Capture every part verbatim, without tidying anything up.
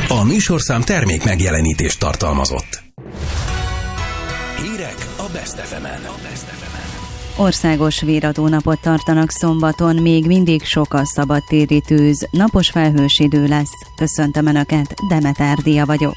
A műsorszám termék megjelenítést tartalmazott. Hírek a Best ef emen. Országos véradónapot tartanak szombaton, még mindig sok a szabadtéri tűz, napos felhős idő lesz. Köszöntöm Önöket, Demeter Dia vagyok.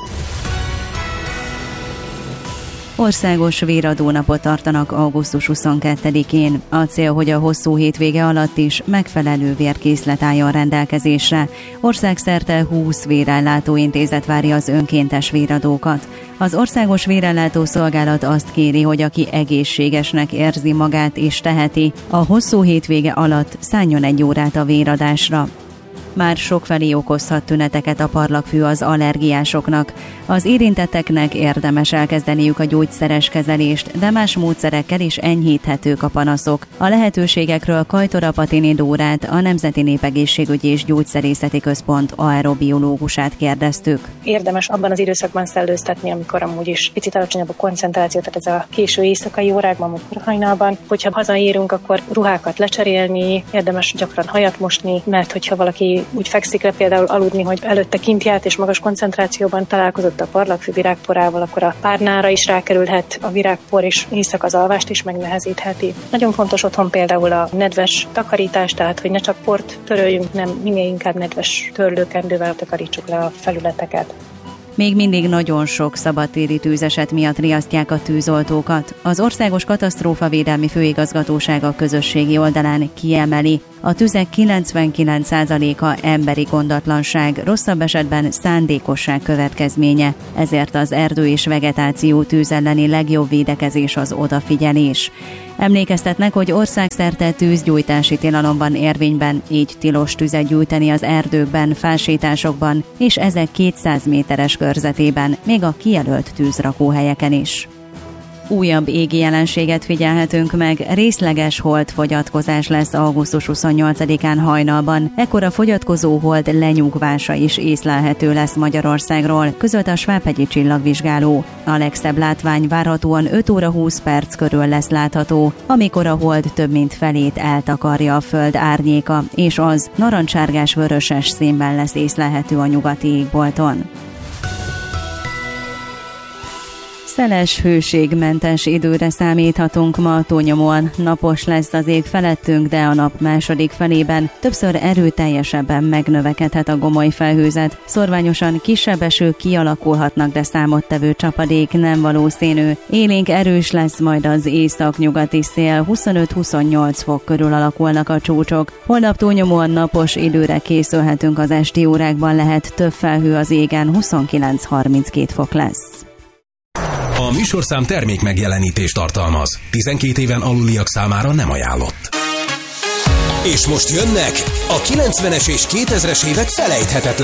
Országos véradónapot tartanak augusztus huszonkettedikén. A cél, hogy a hosszú hétvége alatt is megfelelő vérkészlet álljon rendelkezésre. Országszerte húsz vérellátó intézet várja az önkéntes véradókat. Az Országos Vérellátó Szolgálat azt kéri, hogy aki egészségesnek érzi magát és teheti, a hosszú hétvége alatt szálljon egy órát a véradásra. Már sokfelé okozhat tüneteket a parlagfű az allergiásoknak. Az érintetteknek érdemes elkezdeniük a gyógyszeres kezelést, de más módszerekkel is enyhíthetők a panaszok. A lehetőségekről Kajtora Patini Dórát, a Nemzeti Népegészségügyi és Gyógyszerészeti Központ aerobiológusát kérdeztük. Érdemes abban az időszakban szellőztetni, amikor amúgy is picit alacsonyabb a koncentráció, tehát ez a késő éjszakai órákban, vagy hajnalban. Hogyha hazaérünk, akkor ruhákat lecserélni, érdemes gyakran hajat mosni, mert hogyha valaki úgy fekszik le például aludni, hogy előtte kint járt és magas koncentrációban találkozott a parlagfű virágporával, akkor a párnára is rákerülhet a virágpor, és éjszaka az alvást is megnehezítheti. Nagyon fontos otthon például a nedves takarítás, tehát hogy ne csak port töröljünk, nem minél inkább nedves törlőkendővel takarítsuk le a felületeket. Még mindig nagyon sok szabadtéri tűzeset miatt riasztják a tűzoltókat. Az Országos Katasztrófavédelmi Főigazgatóság a közösségi oldalán kiemeli, a tüzek kilencvenkilenc százaléka emberi gondatlanság, rosszabb esetben szándékosság következménye, ezért az erdő és vegetáció tűz elleni legjobb védekezés az odafigyelés. Emlékeztetnek, hogy országszerte tűzgyújtási tilalom van érvényben, így tilos tüzet gyújtani az erdőkben, fásításokban és ezek kétszáz méteres körzetében, még a kijelölt tűzrakóhelyeken is. Újabb égi jelenséget figyelhetünk meg, részleges holdfogyatkozás lesz augusztus huszonnyolcadikán hajnalban. Ekkor a fogyatkozó hold lenyugvása is észlelhető lesz Magyarországról, közölte a Svábhegyi Csillagvizsgáló. A legszebb látvány várhatóan öt óra húsz perc körül lesz látható, amikor a hold több mint felét eltakarja a föld árnyéka, és az narancsárgás-vöröses színben lesz észlelhető a nyugati égbolton. Szeles, hőségmentes időre számíthatunk ma, túlnyomóan napos lesz az ég felettünk, de a nap második felében többször erőteljesebben megnövekedhet a gomoly felhőzet. Szorványosan kisebb esők kialakulhatnak, de számottevő csapadék nem valószínű. Élénk erős lesz majd az észak-nyugati szél, huszonöt-huszonnyolc fok körül alakulnak a csúcsok. Holnap túlnyomóan napos időre készülhetünk, az esti órákban lehet több felhő az égen, huszonkilenc-harminckét fok lesz. A műsorszám termék megjelenítést tartalmaz. tizenkét éven aluliak számára nem ajánlott. És most jönnek a kilencvenes és kétezres évek felejthetetlen